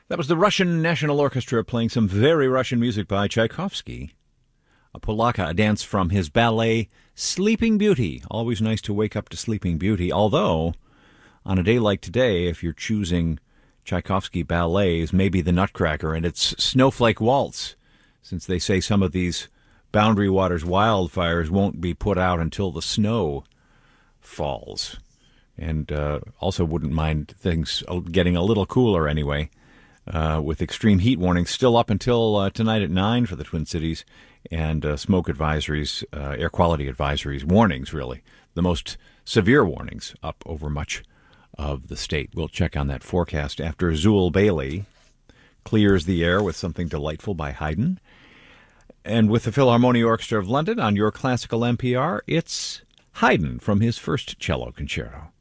That was the Russian National Orchestra playing some very Russian music by Tchaikovsky. A polaka, a dance from his ballet Sleeping Beauty. Always nice to wake up to Sleeping Beauty, although on a day like today, if you're choosing Tchaikovsky ballets, maybe the Nutcracker and its Snowflake Waltz, since they say some of these Boundary Waters wildfires won't be put out until the snow falls. And also wouldn't mind things getting a little cooler anyway, with extreme heat warnings still up until tonight at 9 for the Twin Cities, and smoke advisories, air quality advisories, warnings really, the most severe warnings up over much of the state. We'll check on that forecast after Zool Bailey clears the air with something delightful by Haydn. And with the Philharmonia Orchestra of London on your classical NPR, it's Haydn from his first cello concerto.